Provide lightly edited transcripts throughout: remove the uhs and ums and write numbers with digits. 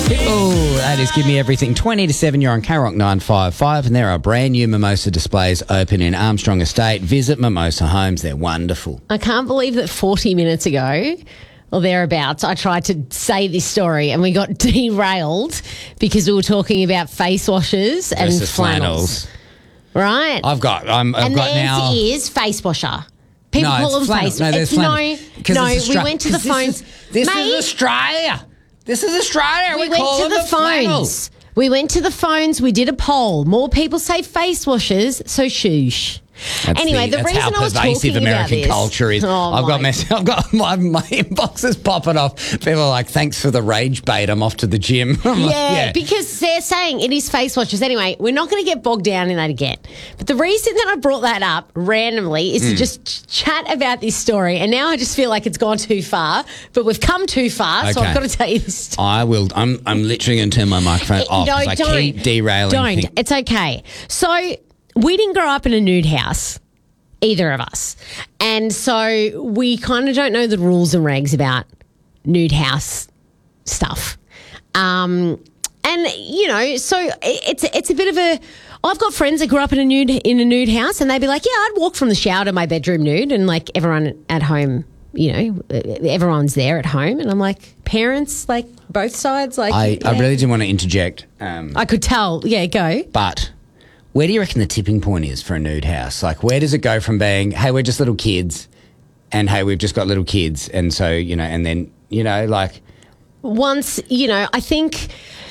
Oh, that is Give Me Everything. 20 to 7, you're on K-Rock 955, and there are brand new mimosa displays open in Armstrong Estate. Visit Mimosa Homes. They're wonderful. I can't believe that 40 minutes ago or thereabouts, I tried to say this story and we got derailed because we were talking about face washes and Versus flannels. Right? I've got now. Is face washer. People No, call it's them flannel. face. No, there's flannel. We went to the phones. This is Australia. This is Australia. We went to the phones. We went to the phones. We did a poll. More people say face washers, so shoosh. That's anyway, the reason I was pervasive talking American about this, culture is. I've got my inboxes popping off. People are like, "Thanks for the rage bait. I'm off to the gym." Yeah, because they're saying it is face washers. Anyway, we're not going to get bogged down in that again. But the reason that I brought that up randomly is to just chat about this story. And now I just feel like it's gone too far. But we've come too far, so I've got to tell you this story. I will. I'm literally going to turn my microphone off because I keep derailing. Don't. It's okay. So we didn't grow up in a nude house, either of us. And so we kind of don't know the rules and regs about nude house stuff. And, you know, so it's a bit of a... I've got friends that grew up in a nude house and they'd be like, yeah, I'd walk from the shower to my bedroom nude and like everyone at home, you know, everyone's there at home. And I'm like, parents, like both sides? Like, I really do want to interject. I could tell. Yeah, go. But... where do you reckon the tipping point is for a nude house? Like, where does it go from being, hey, we're just little kids, and hey, we've just got little kids, and so, you know, and then, you know, like... once, you know, I think,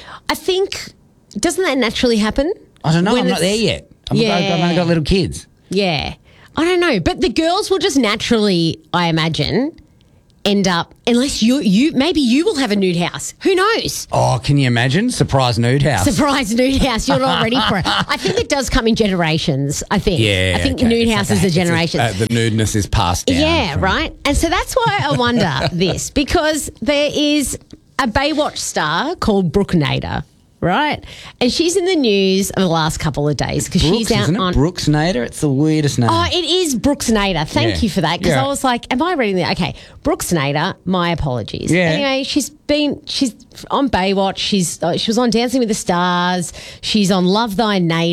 doesn't that naturally happen? I don't know. I'm not there yet. I've only got little kids. Yeah. I don't know. But the girls will just naturally, I imagine, end up, unless maybe you will have a nude house. Who knows? Oh, can you imagine? Surprise nude house. Surprise nude house. You're not ready for it. I think it does come in generations, I think. Yeah. I think nude houses are generations. The nudeness is passed down. Yeah, right? And so that's why I wonder this, because there is a Baywatch star called Brooke Nader, right? And she's in the news of the last couple of days because she's out isn't it? on... Brooks Nader? It's the weirdest name. Oh, it is Brooks Nader. Thank you for that, because I was like, am I reading that? Okay, Brooks Nader, my apologies. Yeah. Anyway, she's on Baywatch. She was on Dancing with the Stars. She's on Love Thy Neighbour.